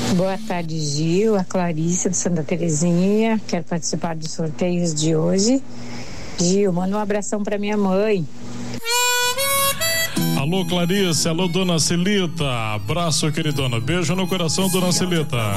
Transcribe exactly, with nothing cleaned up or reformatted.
Boa tarde, Gil. A Clarice de Santa Terezinha. Quero participar dos sorteios de hoje. Gil, manda um abração para minha mãe. Alô, Clarice. Alô, dona Celita. Abraço, queridona. Beijo no coração, dona Celita.